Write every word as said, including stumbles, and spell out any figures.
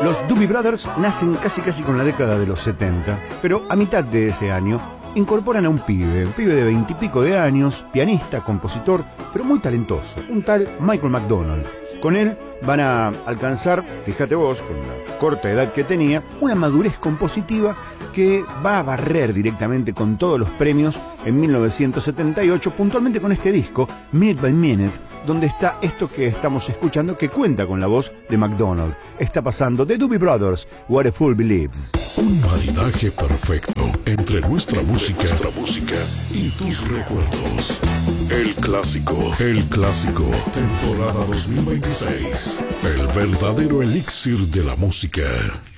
Los Doobie Brothers nacen casi casi con la década de los setenta, pero a mitad de ese año incorporan a un pibe, un pibe de veintipico de años, pianista, compositor, pero muy talentoso, un tal Michael McDonald. Con él van a alcanzar, fíjate vos, con la corta edad que tenía, una madurez compositiva que va a barrer directamente con todos los premios en mil novecientos setenta y ocho, puntualmente con este disco, Minute by Minute, donde está esto que estamos escuchando, que cuenta con la voz de McDonald. Está pasando The Doobie Brothers, What a Fool Believes. Un maridaje perfecto entre nuestra música, nuestra música y tus recuerdos. El clásico, el clásico, temporada dos mil veintiséis. El verdadero elixir de la música.